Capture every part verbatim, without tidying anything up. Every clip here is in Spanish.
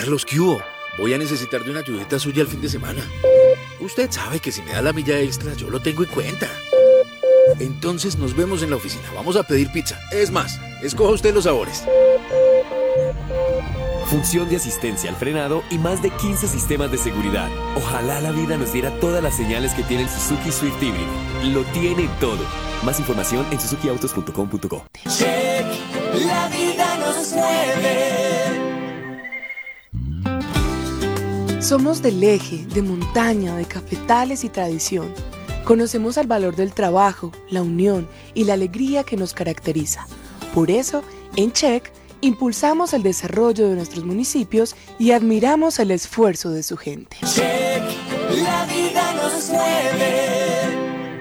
Carlos, ¿qué hubo? Voy a necesitar de una ayudita suya el fin de semana. Usted sabe que si me da la milla extra, yo lo tengo en cuenta. Entonces nos vemos en la oficina. Vamos a pedir pizza. Es más, escoja usted los sabores. Función de asistencia al frenado y más de quince sistemas de seguridad. Ojalá la vida nos diera todas las señales que tiene el Suzuki Swift Hybrid. Lo tiene todo. Más información en suzuki autos punto com punto co. Check, la vida nos mueve. Somos del eje, de montaña, de cafetales y tradición. Conocemos el valor del trabajo, la unión y la alegría que nos caracteriza. Por eso, en Check, impulsamos el desarrollo de nuestros municipios y admiramos el esfuerzo de su gente. Check, la vida nos mueve.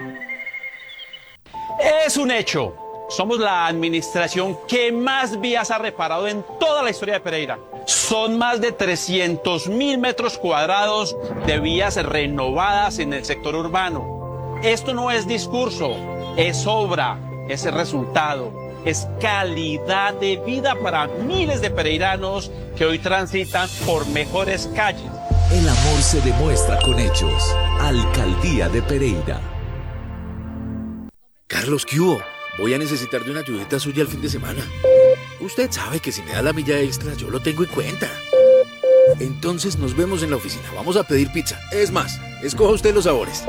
Es un hecho. Somos la administración que más vías ha reparado en toda la historia de Pereira. Son más de trescientos mil metros cuadrados de vías renovadas en el sector urbano. Esto no es discurso, es obra, es resultado, es calidad de vida para miles de pereiranos que hoy transitan por mejores calles. El amor se demuestra con hechos. Alcaldía de Pereira. Carlos, ¿qué hubo? Voy a necesitar de una ayudita suya el fin de semana. Usted sabe que si me da la milla extra, yo lo tengo en cuenta. Entonces nos vemos en la oficina. Vamos a pedir pizza. Es más, escoja usted los sabores.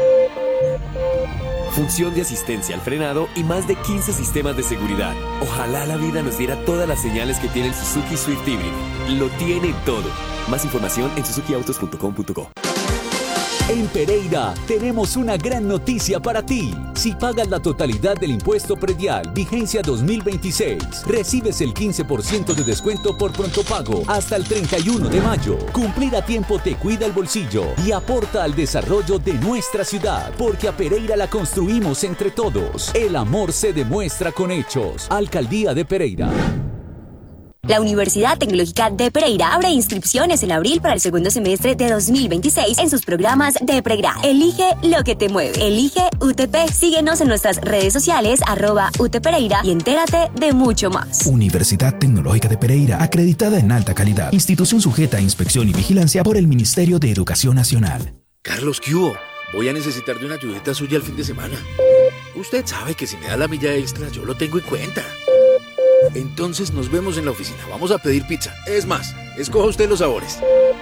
Función de asistencia al frenado y más de quince sistemas de seguridad. Ojalá la vida nos diera todas las señales que tiene el Suzuki Swift Hybrid. Lo tiene todo. Más información en suzuki autos punto com punto co. En Pereira tenemos una gran noticia para ti. Si pagas la totalidad del impuesto predial, vigencia dos mil veintiséis, recibes el quince por ciento de descuento por pronto pago hasta el treinta y uno de mayo. Cumplir a tiempo te cuida el bolsillo y aporta al desarrollo de nuestra ciudad, porque a Pereira la construimos entre todos. El amor se demuestra con hechos. Alcaldía de Pereira. La Universidad Tecnológica de Pereira abre inscripciones en abril para el segundo semestre de dos mil veintiséis en sus programas de pregrado. Elige lo que te mueve. Elige U T P. Síguenos en nuestras redes sociales, arroba U T Pereira, y entérate de mucho más. Universidad Tecnológica de Pereira, acreditada en alta calidad. Institución sujeta a inspección y vigilancia por el Ministerio de Educación Nacional. Carlos, ¿qué hubo? Voy a necesitar de una ayudita suya el fin de semana. Usted sabe que si me da la milla extra, yo lo tengo en cuenta. Entonces nos vemos en la oficina. Vamos a pedir pizza. Es más, escoja usted los sabores.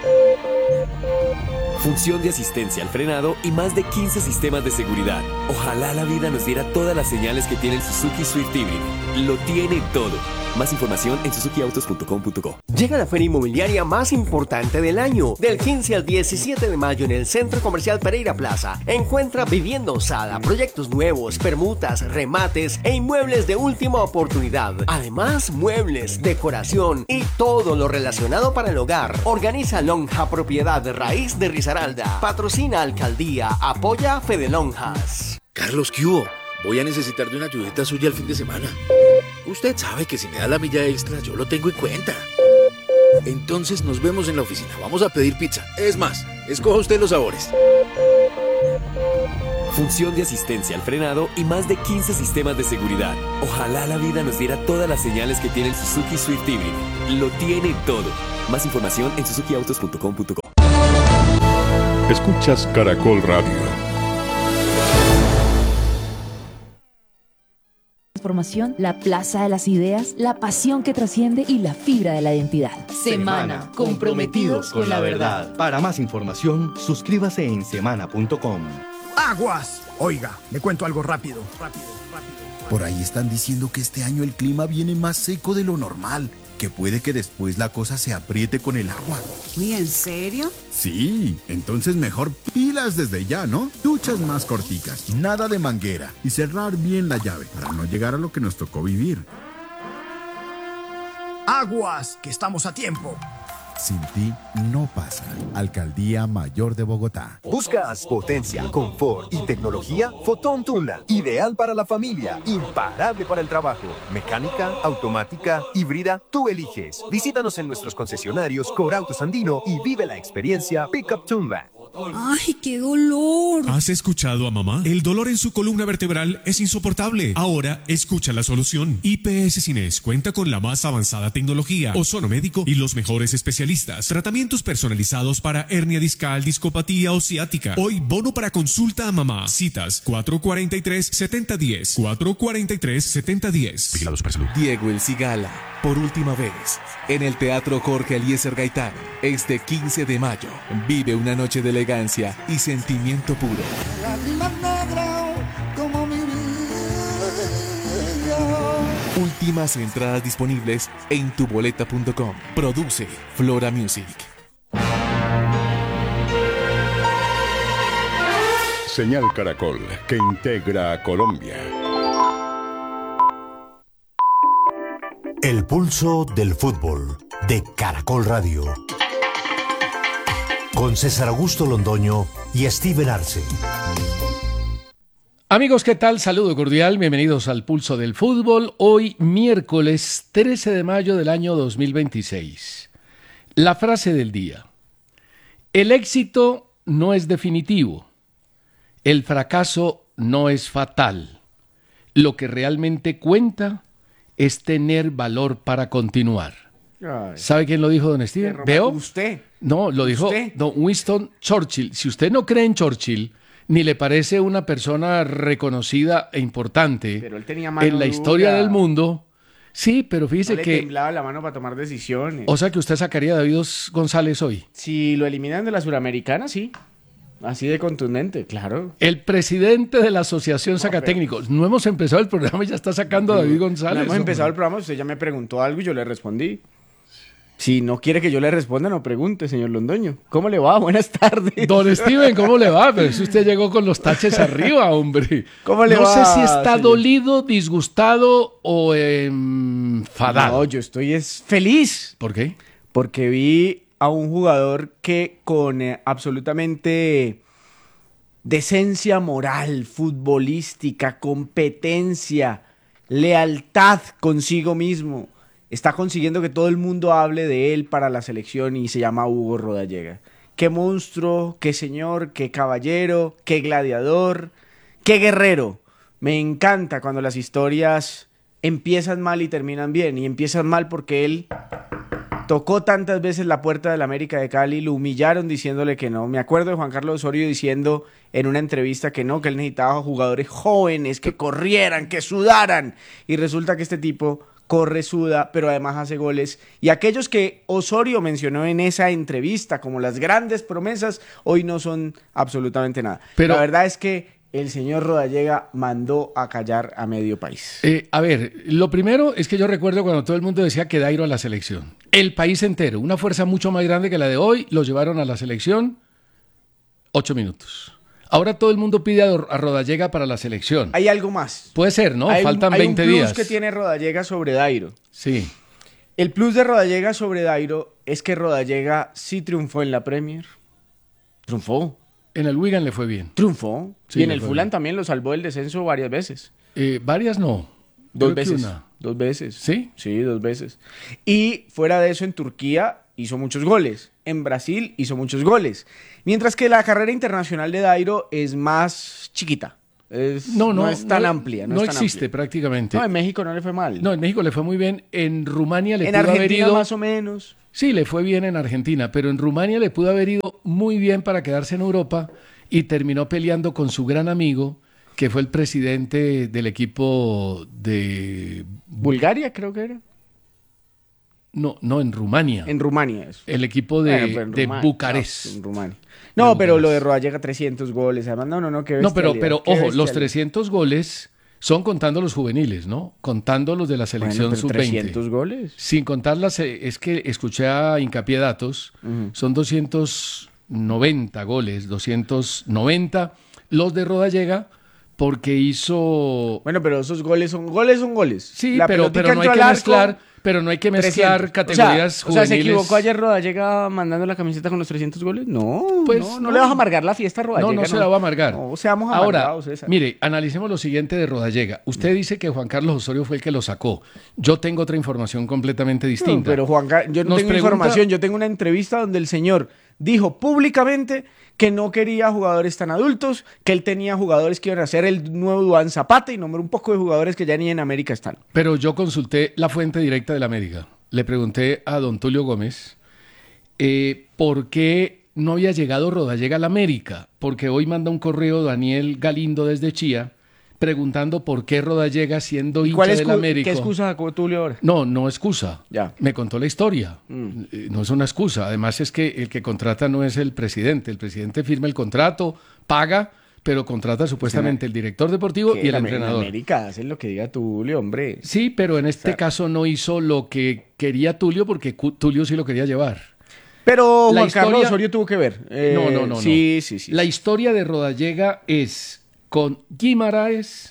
Función de asistencia al frenado y más de quince sistemas de seguridad. Ojalá la vida nos diera todas las señales que tiene el Suzuki Swift Hybrid. Lo tiene todo. Más información en suzuki autos punto com punto co. Llega la feria inmobiliaria más importante del año. Del quince al diecisiete de mayo en el Centro Comercial Pereira Plaza. Encuentra vivienda usada, proyectos nuevos, permutas, remates e inmuebles de última oportunidad. Además, muebles, decoración y todo lo relacionado para el hogar. Organiza Lonja Propiedad de Raíz de Risaralda. Patrocina Alcaldía. Apoya Fede Lonjas. Carlos, ¿qué hubo? Voy a necesitar de una ayudita suya el fin de semana. Usted sabe que si me da la milla extra, yo lo tengo en cuenta. Entonces nos vemos en la oficina. Vamos a pedir pizza. Es más, escoja usted los sabores. Función de asistencia al frenado y más de quince sistemas de seguridad. Ojalá la vida nos diera todas las señales que tiene el Suzuki Swift Hybrid. Lo tiene todo. Más información en suzuki autos punto com punto co. Escuchas Caracol Radio. Transformación, la plaza de las ideas, la pasión que trasciende y la fibra de la identidad. Semana, comprometidos con la verdad. Para más información, suscríbase en semana punto com. ¡Aguas! Oiga, le cuento algo rápido, rápido, rápido. Por ahí están diciendo que este año el clima viene más seco de lo normal, que puede que después la cosa se apriete con el agua. ¿Y en serio? Sí, entonces mejor pilas desde ya, ¿no? Duchas más corticas, nada de manguera y cerrar bien la llave para no llegar a lo que nos tocó vivir. ¡Aguas! Que estamos a tiempo. Sin ti no pasa. Alcaldía Mayor de Bogotá. ¿Buscas potencia, confort y tecnología? Fotón Tundra. Ideal para la familia. Imparable para el trabajo. Mecánica, automática, híbrida. Tú eliges. Visítanos en nuestros concesionarios Corautos Andino y vive la experiencia Pickup Tundra. ¡Ay, qué dolor! ¿Has escuchado a mamá? El dolor en su columna vertebral es insoportable. Ahora escucha la solución. I P S Cines cuenta con la más avanzada tecnología, ozono médico y los mejores especialistas. Tratamientos personalizados para hernia discal, discopatía o ciática. Hoy bono para consulta a mamá. Citas cuatro cuatro tres, siete cero uno cero. cuatro cuatro tres, siete cero uno cero. Vigilado Supersalud. Diego El Cigala, por última vez, en el Teatro Jorge Eliezer Gaitán, este quince de mayo. Vive una noche de elegancia y sentimiento puro. Últimas entradas disponibles en tuboleta punto com. Produce Flora Music. Señal Caracol, que integra a Colombia. El pulso del fútbol de Caracol Radio. Con César Augusto Londoño y Steven Arce. Amigos, ¿qué tal? Saludo cordial, bienvenidos al Pulso del Fútbol. Hoy miércoles trece de mayo del año dos mil veintiséis. La frase del día: el éxito no es definitivo, el fracaso no es fatal. Lo que realmente cuenta es tener valor para continuar. Ay. ¿Sabe quién lo dijo, don Steven? ¿Veo? ¿Usted? No, lo dijo ¿Usted? don Winston Churchill. Si usted no cree en Churchill, ni le parece una persona reconocida e importante Pero él tenía mano en la historia dura. del mundo, sí, pero fíjese No le que... temblaba la mano para tomar decisiones. O sea que usted sacaría a David González hoy. Si lo eliminan de la Suramericana, sí. Así de contundente, claro. El presidente de la Asociación Sacatécnicos. No hemos empezado el programa y ya está sacando a David González. No hemos hombre. empezado el programa, usted ya me preguntó algo y yo le respondí. Si no quiere que yo le responda, no pregunte, señor Londoño. ¿Cómo le va? Buenas tardes. Don Steven, ¿cómo le va? Pero si usted llegó con los taches arriba, hombre. ¿Cómo le no va? No sé si está señor? dolido, disgustado o enfadado. No, yo estoy es feliz. ¿Por qué? Porque vi a un jugador que con eh, absolutamente decencia moral, futbolística, competencia, lealtad consigo mismo, está consiguiendo que todo el mundo hable de él para la selección y se llama Hugo Rodallega. Qué monstruo, qué señor, qué caballero, qué gladiador, qué guerrero. Me encanta cuando las historias empiezan mal y terminan bien. Y empiezan mal porque él tocó tantas veces la puerta del América de Cali, lo humillaron diciéndole que no. Me acuerdo de Juan Carlos Osorio diciendo en una entrevista que no, que él necesitaba jugadores jóvenes, que corrieran, que sudaran. Y resulta que este tipo corre, suda, pero además hace goles. Y aquellos que Osorio mencionó en esa entrevista como las grandes promesas, hoy no son absolutamente nada. Pero la verdad es que el señor Rodallega mandó a callar a medio país. Eh, a ver, lo primero es que yo recuerdo cuando todo el mundo decía que Dairo a la selección. El país entero, una fuerza mucho más grande que la de hoy, lo llevaron a la selección ocho minutos. Ahora todo el mundo pide a, a Rodallega para la selección. Hay algo más. Puede ser, ¿no? Hay, Faltan hay veinte un plus días. que tiene Rodallega sobre Dairo. Sí. El plus de Rodallega sobre Dairo es que Rodallega sí triunfó en la Premier. Triunfó. En el Wigan le fue bien. Triunfó. Sí, y en le el fue Fulham bien. también lo salvó del descenso varias veces. Eh, varias no. Dos Creo que veces. una. Dos veces. ¿Sí? Sí, dos veces. Y fuera de eso, en Turquía hizo muchos goles. En Brasil hizo muchos goles. Mientras que la carrera internacional de Dairo es más chiquita. Es, No, no, no es tan no, amplia. No, no es tan existe amplia. prácticamente. No, en México no le fue mal. No, en México le fue muy bien. En Rumania le en pudo haber Argentina ido... más o menos. Sí, le fue bien en Argentina, pero en Rumania le pudo haber ido muy bien para quedarse en Europa y terminó peleando con su gran amigo, que fue el presidente del equipo de... Bulgaria, creo que era. No, no, en Rumania. En Rumania eso. El equipo de, Bueno, pero en de Rumania, Bucarest. no, en Rumania. No, De pero Bucarest. lo de Rodallega trescientos goles. Además, no, no, no, qué No, pero, bestialidad, pero qué ojo, los bestialidad. trescientos goles son contando los juveniles, ¿no? Contando los de la selección Bueno, pero sub veinte. trescientos goles. Sin contar las... eh, Es que escuché a Hincapié Datos, Ujú. son doscientos noventa goles, doscientos noventa los de Rodallega, porque hizo... Bueno, pero esos goles son goles, son goles. Sí, La pero, pelotica pero no hay entró que al arco, mezclar, pero no hay que mezclar trescientos. categorías o sea, O sea, ¿se juveniles. equivocó ayer Rodallega mandando la camiseta con los trescientos goles? No, Pues, no, no, no. le vas a amargar la fiesta a Rodallega. No, no se la va a amargar. No, seamos Ahora, amargados, César. mire, analicemos lo siguiente de Rodallega. Usted dice que Juan Carlos Osorio fue el que lo sacó. Yo tengo otra información completamente distinta. No, pero Juan Carlos, yo no Nos tengo pregunta- información, yo tengo una entrevista donde el señor dijo públicamente que no quería jugadores tan adultos, que él tenía jugadores que iban a ser el nuevo Duván Zapata y nombró un poco de jugadores que ya ni en América están. Pero yo consulté la fuente directa de la América. Le pregunté a don Tulio Gómez eh, por qué no había llegado Rodallega a la América, porque hoy manda un correo Daniel Galindo desde Chía preguntando por qué Rodallega, siendo hincha de la América. ¿Qué excusa sacó Tulio ahora? No, no excusa. Ya. Me contó la historia. Mm. Eh, No es una excusa. Además es que el que contrata no es el presidente. El presidente firma el contrato, paga, pero contrata supuestamente el director deportivo y el en entrenador. En América hacen lo que diga Tulio, hombre. Sí, pero en este O sea, caso no hizo lo que quería Tulio porque Cu- Tulio sí lo quería llevar. Pero La Juan Carlos historia- Osorio tuvo que ver. Eh, No, no, no, no. Sí, sí, sí. La historia de Rodallega es con Guimaraes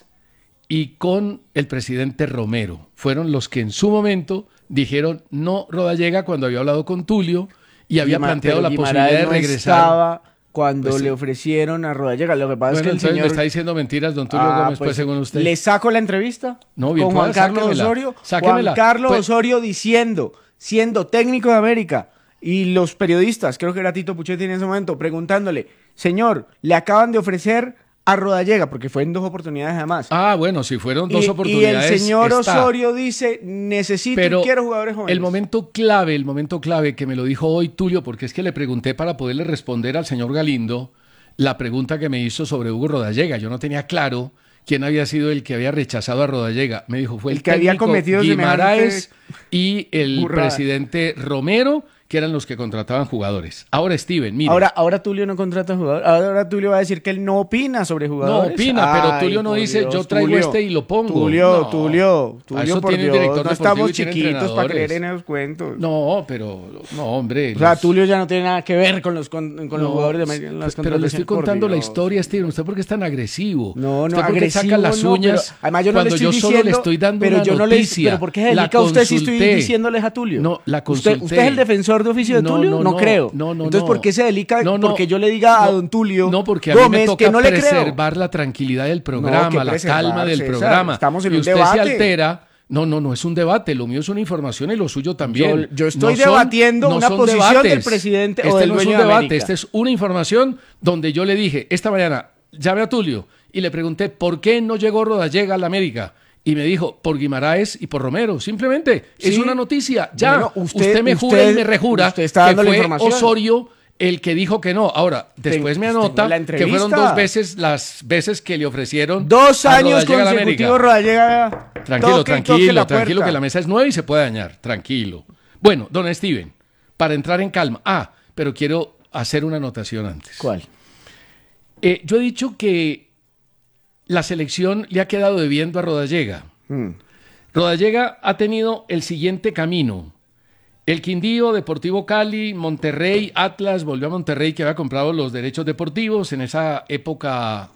y con el presidente Romero. Fueron los que en su momento dijeron no Rodallega cuando había hablado con Tulio y había Guima- planteado pero la Guimaraes posibilidad de no regresar. estaba cuando Pues sí. le ofrecieron a Rodallega. Lo que pasa Bueno, es que el entonces señor... me está diciendo mentiras don Tulio Ah, Gómez, pues, pues, según usted. ¿Le saco la entrevista? No, bien con pueda, Juan Carlos sáquemela, Osorio. sáquemela. Juan Carlos Pues- Osorio diciendo, siendo técnico de América, y los periodistas, creo que era Tito Puchetti en ese momento, preguntándole, señor, le acaban de ofrecer a Rodallega, porque fue en dos oportunidades además. Ah, bueno, si fueron dos y, oportunidades. y el señor está. Osorio dice, necesito Pero y quiero jugadores jóvenes. el momento clave, el momento clave que me lo dijo hoy Tulio, porque es que le pregunté para poderle responder al señor Galindo la pregunta que me hizo sobre Hugo Rodallega. Yo no tenía claro quién había sido el que había rechazado a Rodallega. Me dijo, fue el, El que había técnico cometido Guimaraes semejante y el burrada. presidente Romero, que eran los que contrataban jugadores. Ahora, Steven, mira. Ahora, ahora Tulio no contrata jugadores. Ahora Tulio va a decir que él no opina sobre No jugadores. opina, pero Ay, Tulio no por dice, Dios, yo traigo Tulio, este y lo pongo. Tulio, No. Tulio, A Tulio, eso por tiene un Dios, director no deportivo estamos y tiene chiquitos para entrenadores. creer en esos cuentos. No, pero, no, hombre. O sea, los- Tulio ya no tiene nada que ver con los, con, con los No, jugadores de América. en las pero le estoy contrataciones, por contando la Dios. historia, Steven. ¿Usted por qué es tan agresivo? No, no, ¿Usted por qué saca agresivo las no, uñas pero además yo no le cuando estoy yo solo le diciendo- estoy dando pero una yo no le- noticia? pero ¿por qué se La dedica usted si estoy consulté. diciéndoles a Tulio? No, la ¿Usted, consulté. ¿Usted es el defensor de oficio de No, Tulio? no, No, no, creo. no, no, Entonces, no. ¿por qué se dedica? No, no. Porque yo le diga a No, don Tulio No, porque a mí Gómez me toca que no le creo. preservar la tranquilidad del programa, que la calma del preservar, César. programa. Estamos en y un usted debate. se altera. No, no, no es un debate. Lo mío es una información y lo suyo también. Yo- yo estoy No son- debatiendo no una son posición debates. del presidente o Este del no es un dueño de debate. América. Esta es una información donde yo le dije esta mañana, llamé a Tulio y le pregunté por qué no llegó Rodallega a la América. Y me dijo, por Guimaraes y por Romero. Simplemente, es Sí. una noticia. Ya, Bueno, usted, usted- me jura usted- y me rejura usted está que dando la fue información. Osorio el que dijo que no. Ahora, después me Tengo anota la que entrevista. fueron dos veces las veces que le ofrecieron Dos a años Rodallega a la consecutivos América. Rodallega. Tranquilo, toque y tranquilo, toque la tranquilo, puerta. que la mesa es nueva y se puede dañar. Tranquilo. Bueno, don Steven, para entrar en calma. Ah, pero quiero hacer una anotación antes. ¿Cuál? Eh, yo he dicho que la selección le ha quedado debiendo a Rodallega. Mm. Rodallega ha tenido el siguiente camino. El Quindío, Deportivo Cali, Monterrey, Atlas, volvió a Monterrey que había comprado los derechos deportivos. En esa época,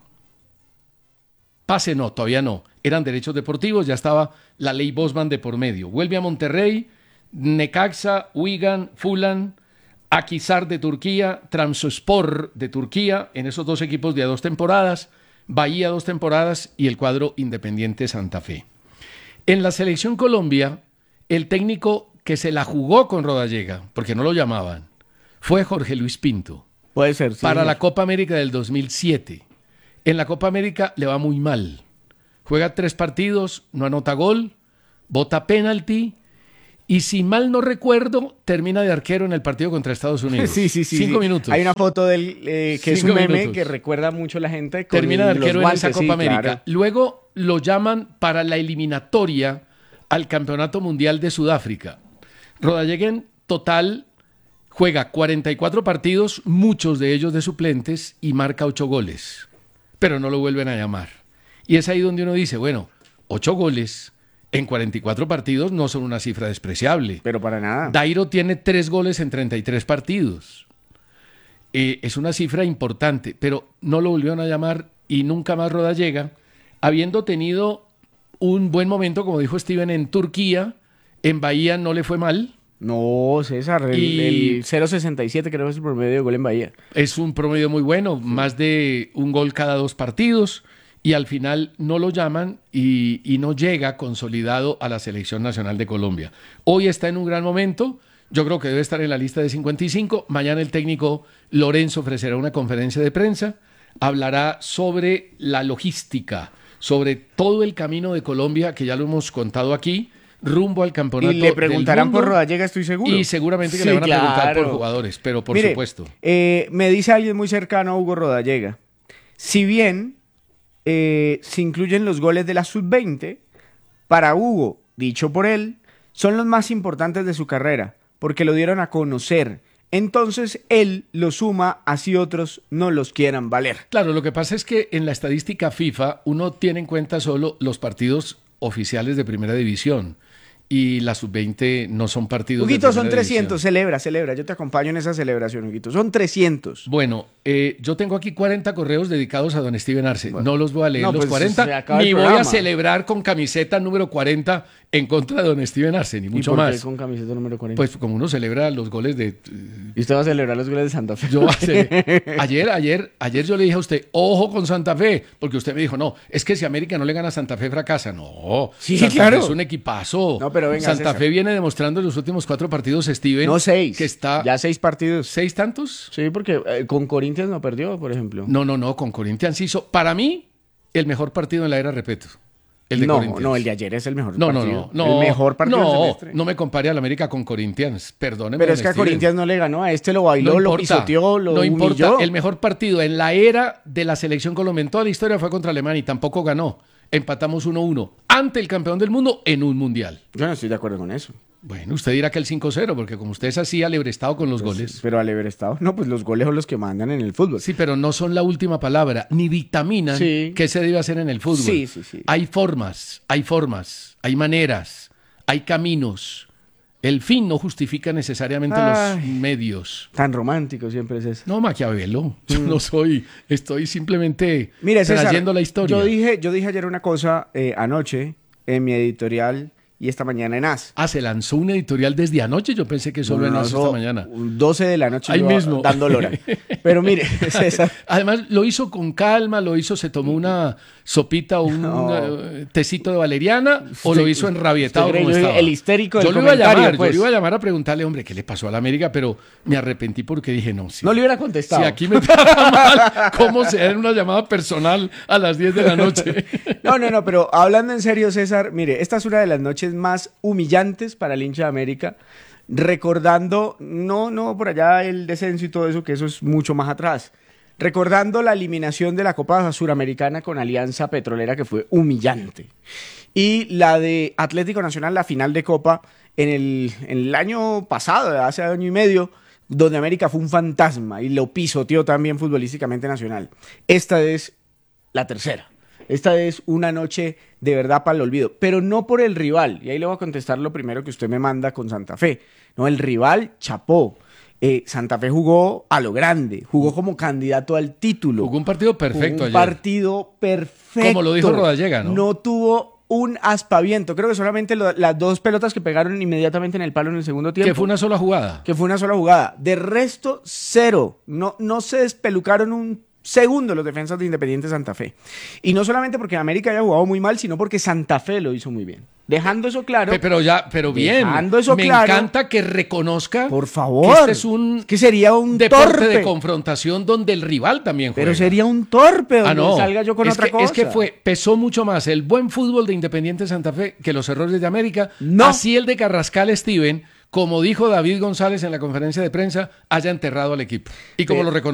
pase no, todavía no. Eran derechos deportivos, ya estaba la ley Bosman de por medio. Vuelve a Monterrey, Necaxa, Wigan, Fulham, Akhisar de Turquía, Trabzonspor de Turquía, en esos dos equipos de a dos temporadas, Bahía dos temporadas y el cuadro Independiente Santa Fe. En la selección Colombia, el técnico que se la jugó con Rodallega, porque no lo llamaban, fue Jorge Luis Pinto. Puede ser, sí. Para la Copa América del dos mil siete. En la Copa América le va muy mal. Juega tres partidos, no anota gol, bota penalti y si mal no recuerdo, termina de arquero en el partido contra Estados Unidos. Sí, sí, sí. Cinco sí. minutos. Hay una foto del eh, que es Cinco un meme minutos. que recuerda mucho a la gente. Con Termina de los arquero guantes, en esa Copa sí, América. claro. Luego lo llaman para la eliminatoria al Campeonato Mundial de Sudáfrica. Rodallega en total juega cuarenta y cuatro partidos, muchos de ellos de suplentes, y marca ocho goles. Pero no lo vuelven a llamar. Y es ahí donde uno dice, bueno, ocho goles en cuarenta y cuatro partidos no son una cifra despreciable. Pero para nada. Dairo tiene tres goles en treinta y tres partidos. Eh, es una cifra importante, pero no lo volvieron a llamar y nunca más Rodallega, habiendo tenido un buen momento, como dijo Steven, en Turquía, en Bahía no le fue mal. No, César, el, Y- el cero punto sesenta y siete creo que es el promedio de gol en Bahía. Es un promedio muy bueno, más de un gol cada dos partidos, y al final no lo llaman y, y no llega consolidado a la Selección Nacional de Colombia. Hoy está en un gran momento, Yo creo que debe estar en la lista de cincuenta y cinco. Mañana el técnico Lorenzo ofrecerá una conferencia de prensa, hablará sobre la logística, sobre todo el camino de Colombia, que ya lo hemos contado aquí, rumbo al campeonato Y le preguntarán del mundo, por Rodallega, estoy seguro. Y seguramente que Sí, le van a preguntar claro. por jugadores, pero por Mire, supuesto. eh, me dice alguien muy cercano a Hugo Rodallega, si bien eh, se incluyen los goles de la sub veinte, para Hugo, dicho por él, son los más importantes de su carrera, porque lo dieron a conocer. Entonces él lo suma así otros no los quieran valer. Claro, lo que pasa es que en la estadística FIFA uno tiene en cuenta solo los partidos oficiales de primera división y la sub veinte no son partidos Huguito, de son primera trescientos, división. celebra, celebra, yo te acompaño en esa celebración, Huguito, son trescientos. Bueno, eh, yo tengo aquí cuarenta correos dedicados a don Steven Arce. Bueno. No los voy a leer No, los pues, cuarenta, se acaba ni el voy a programa. celebrar con camiseta número cuarenta en contra de don Steven Arce, ni mucho ¿Y por más. qué con camiseta número cuarenta? Pues como uno celebra los goles de... ¿Y usted va a celebrar los goles de Santa Fe? Yo voy a cele- ayer, ayer, ayer yo le dije a usted, ojo con Santa Fe, porque usted me dijo, no, es que si América no le gana a Santa Fe, fracasa. No, Sí, Santa claro. Fe es un equipazo. No, pero venga, Santa César. Fe viene demostrando en los últimos cuatro partidos, Steven. No, seis. Que está... Ya seis partidos. ¿Seis tantos? Sí, porque eh, con Corinthians no perdió, por ejemplo. No, no, no, con Corinthians hizo, para mí, el mejor partido en la era Repeto. El de no, Corinthians. no, el de ayer es el mejor No, no, partido. no, no. El mejor partido del No, semestre. no me compare al América con Corinthians, perdóneme. Pero es que a Steven. Corinthians no le ganó, a este lo bailó, No lo importa, pisoteó, lo no importa. humilló. El mejor partido en la era de la selección colombiana en toda la historia fue contra Alemania y tampoco ganó. Empatamos uno uno ante el campeón del mundo en un mundial. Yo no estoy de acuerdo con eso. Bueno, usted dirá que el cinco cero, porque como usted es así alebrestado con los goles. Pero al Everestado, no, pues los goles son los que mandan en el fútbol. Sí, pero no son la última palabra, ni dictaminan Sí. qué se debe hacer en el fútbol. Sí, sí, sí. Hay formas, hay formas, hay maneras, hay caminos. El fin no justifica necesariamente Ay. los medios. Tan romántico siempre es eso. No, Maquiavelo, yo no soy, estoy simplemente Mire, César, trayendo la historia. Yo dije, yo dije ayer una cosa eh, anoche en mi editorial y esta mañana en A S. Ah, se lanzó un editorial desde anoche, yo pensé que solo No, en no, A S eso, esta mañana. doce de la noche Ahí yo mismo. dando lora. Pero mire, César. Además, lo hizo con calma, lo hizo, se tomó una sopita o un No. eh, tecito de valeriana, o lo hizo enrabietado usted cree, como yo estaba. el histérico yo del lo iba a comentario, llamar, pues. yo lo iba a llamar a preguntarle, hombre, ¿qué le pasó a la América? Pero me arrepentí porque dije, no, si, No le hubiera contestado. si aquí me trata mal, ¿cómo se da una llamada personal a las diez de la noche? No, no, no, pero hablando en serio, César, mire, esta es una de las noches más humillantes para el hincha de América, recordando, no, no, por allá el descenso y todo eso, que eso es mucho más atrás, recordando la eliminación de la Copa Suramericana con Alianza Petrolera, que fue humillante, y la de Atlético Nacional, la final de Copa, en el, en el año pasado, hace año y medio, donde América fue un fantasma y lo pisoteó también futbolísticamente Nacional. Esta es la tercera. Esta es una noche de verdad para el olvido, pero no por el rival. Y ahí le voy a contestar lo primero que usted me manda con Santa Fe. No, el rival chapó. Eh, Santa Fe jugó a lo grande, jugó como candidato al título. Jugó un partido perfecto Jugó un ayer. partido perfecto. Como lo dijo Rodallega, ¿no? No tuvo un aspaviento. Creo que solamente lo- las dos pelotas que pegaron inmediatamente en el palo en el segundo tiempo. Que fue una sola jugada. Que fue una sola jugada. De resto, cero. No, no se despelucaron un segundo los defensas de Independiente Santa Fe. Y no solamente porque América haya jugado muy mal, sino porque Santa Fe lo hizo muy bien. Dejando eso claro. Pe- Pero ya, pero bien. Dejando eso Me claro. encanta que reconozca Por favor. que este es un que sería un deporte torpe. de confrontación donde el rival también juega. Pero sería un torpe donde Ah, no. salga yo con es otra que, cosa. Es que fue, pesó mucho más el buen fútbol de Independiente Santa Fe que los errores de América. No. Así el de Carrascal Steven, como dijo David González en la conferencia de prensa, haya enterrado al equipo. Y como Pero- lo reconoció.